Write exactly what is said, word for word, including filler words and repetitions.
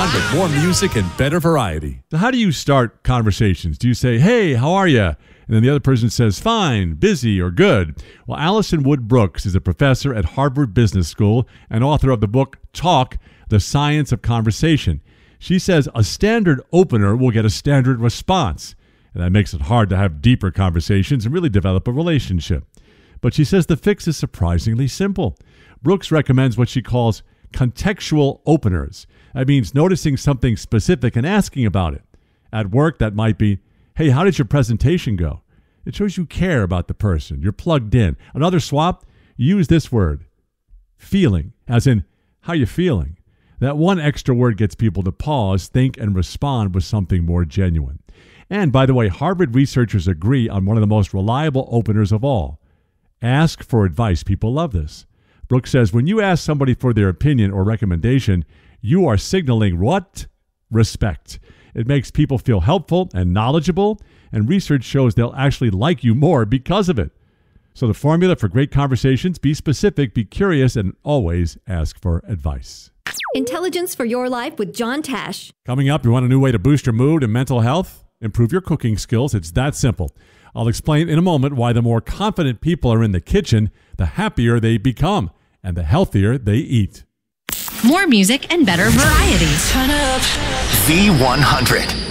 hundred. More music and better variety. So how do you start conversations? Do you say, hey, how are you? And then the other person says, fine, busy, or good. Well, Allison Wood Brooks is a professor at Harvard Business School and author of the book Talk, The Science of Conversation. She says a standard opener will get a standard response. And that makes it hard to have deeper conversations and really develop a relationship. But she says the fix is surprisingly simple. Brooks recommends what she calls contextual openers. That means noticing something specific and asking about it. At work, that might be, hey, how did your presentation go? It shows you care about the person. You're plugged in. Another swap, use this word, feeling, as in, how you feeling? That one extra word gets people to pause, think, and respond with something more genuine. And by the way, Harvard researchers agree on one of the most reliable openers of all. Ask for advice. People love this. Brooks says when you ask somebody for their opinion or recommendation, you are signaling what? Respect. It makes people feel helpful and knowledgeable, and research shows they'll actually like you more because of it. So the formula for great conversations, be specific, be curious, and always ask for advice. Intelligence for Your Life with John Tash. Coming up, you want a new way to boost your mood and mental health? Improve your cooking skills. It's that simple. I'll explain in a moment why the more confident people are in the kitchen, the happier they become and the healthier they eat. More music and better variety. V one hundred.